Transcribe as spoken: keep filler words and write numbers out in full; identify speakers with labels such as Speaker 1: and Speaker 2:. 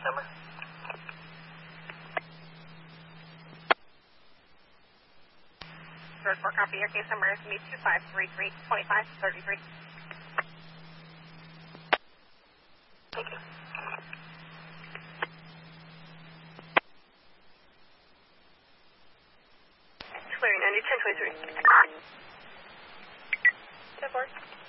Speaker 1: number.
Speaker 2: Road four, copy. Your case number is going to be two five three three, two five three three.
Speaker 1: Thank you.
Speaker 2: Clearing ninety, ten twenty-three. ten four.